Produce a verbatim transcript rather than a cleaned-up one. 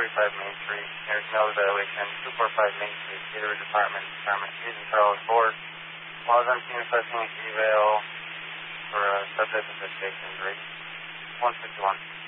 forty-five Main Street. There's no evaluation. two forty-five Main Street, Gatorade Department, Department, Agent Charles Ford. While I'm requesting eval for a subject with a station injury. one fifty-one.